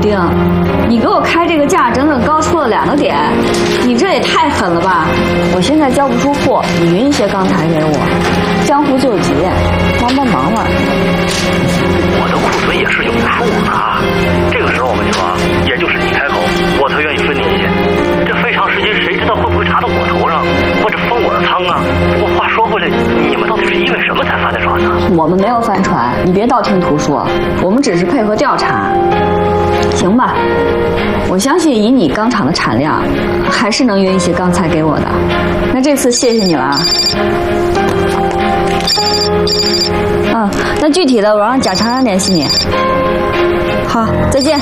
丁，你给我开这个价整整高出了2个点，你这也太狠了吧！我现在交不出货，你匀一些钢材给我，江湖救急，帮帮忙嘛！ 我的库存也是有数的，这个时候我跟你说，也就是你开口，我才愿意分你一些。这非常时期，谁知道会不会查到我头上，或者封我的仓啊？不过话说回来，你们到底是因为什么才翻的船呢？ 我们没有翻船，你别道听途说，我们只是配合调查。行吧，我相信以你钢厂的产量，还是能运一些钢材给我的。那这次谢谢你了啊。那具体的我让贾长安联系你。好，再见。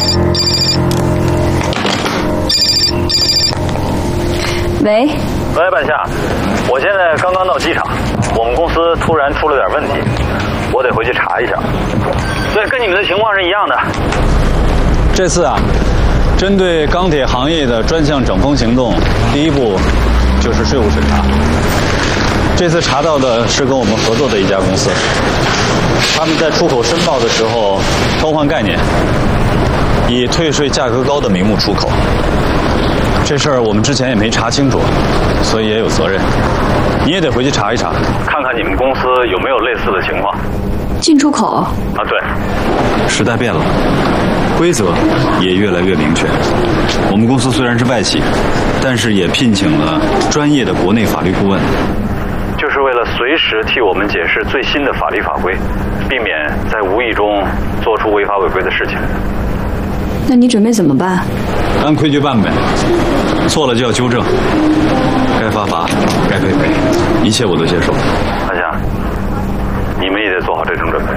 喂， 半夏，我现在刚刚到机场，我们公司突然出了点问题，我得回去查一下。对，跟你们的情况是一样的。 这次啊，针对钢铁行业的专项整风行动，第一步就是税务审查。这次查到的是跟我们合作的一家公司，他们在出口申报的时候偷换概念，以退税价格高的名目出口。这事儿我们之前也没查清楚，所以也有责任。你也得回去查一查，看看你们公司有没有类似的情况。 进出口啊，对。 时代变了，规则也越来越明确。我们公司虽然是外企，但是也聘请了专业的国内法律顾问， 就是为了随时替我们解释最新的法律法规，避免在无意中做出违法违规的事情。 那你准备怎么办？ 按规矩办呗，错了就要纠正，该罚罚，该赔赔，一切我都接受。 半夏，你们也得做好这种准备。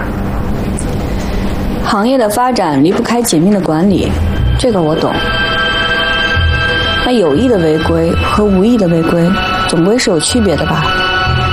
行业的发展离不开紧密的管理，这个我懂。那有意的违规和无意的违规，总归是有区别的吧？